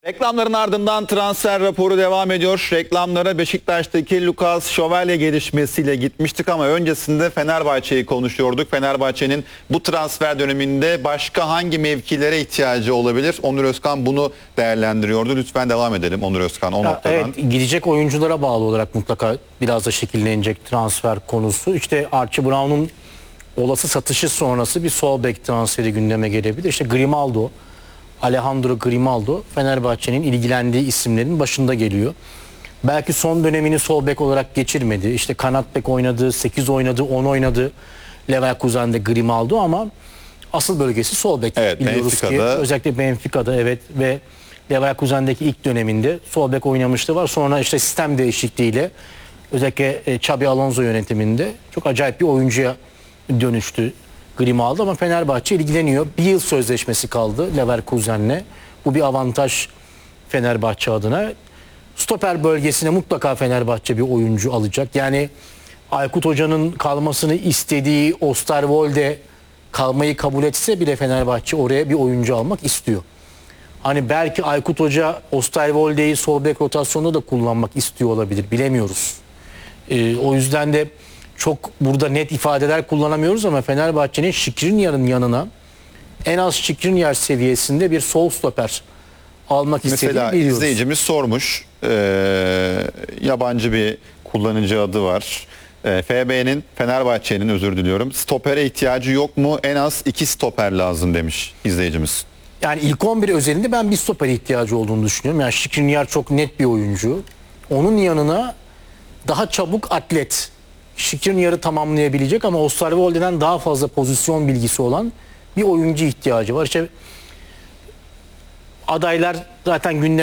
Reklamların ardından transfer raporu devam ediyor. Reklamlara Beşiktaş'taki Lucas Şövalye gelişmesiyle gitmiştik ama öncesinde Fenerbahçe'yi konuşuyorduk. Fenerbahçe'nin bu transfer döneminde başka hangi mevkilere ihtiyacı olabilir? Onur Özkan bunu değerlendiriyordu. Lütfen devam edelim Onur Özkan o noktadan. Evet, gidecek oyunculara bağlı olarak mutlaka biraz da şekillenecek transfer konusu. İşte Archie Brown'un olası satışı sonrası bir sol bek transferi gündeme gelebilir. İşte Grimaldo, Alejandro Grimaldo Fenerbahçe'nin ilgilendiği isimlerin başında geliyor. Belki son dönemini sol bek olarak geçirmedi. İşte kanat bek oynadı, 8 oynadı, 10 oynadı Leverkusen'de Grimaldo ama asıl bölgesi sol bek. Evet, biliyoruz Benfica'da. ki özellikle Benfica'da evet ve Leverkusen'deki ilk döneminde sol bek oynamıştı var. Sonra işte sistem değişikliğiyle özellikle Xabi Alonso yönetiminde çok acayip bir oyuncuya dönüştü Grimaldo ama Fenerbahçe ilgileniyor. Bir yıl sözleşmesi kaldı Leverkusen'le. Bu bir avantaj Fenerbahçe adına. Stoper bölgesine mutlaka Fenerbahçe bir oyuncu alacak. Yani Aykut Hoca'nın kalmasını istediği Osterwolde kalmayı kabul etse bile Fenerbahçe oraya bir oyuncu almak istiyor. Hani belki Aykut Hoca Osterwolde'yi sol bek rotasyonunda da kullanmak istiyor olabilir. Bilemiyoruz. O yüzden de çok burada net ifadeler kullanamıyoruz ama Fenerbahçe'nin Skriniar'ın yanına en az Skriniar seviyesinde bir sol stoper almak istediğini Mesela biliyoruz. izleyicimiz sormuş. Yabancı bir kullanıcı adı var. FB'nin, Fenerbahçe'nin özür diliyorum. Stopere ihtiyacı yok mu? En az 2 stoper lazım demiş izleyicimiz. Yani ilk 11 özelinde ben bir stoper ihtiyacı olduğunu düşünüyorum. Yani Skriniar çok net bir oyuncu. Onun yanına daha çabuk atlet. Skriniar'ı tamamlayabilecek ama Osterwolde'den daha fazla pozisyon bilgisi olan bir oyuncu ihtiyacı var. İşte adaylar zaten gündeme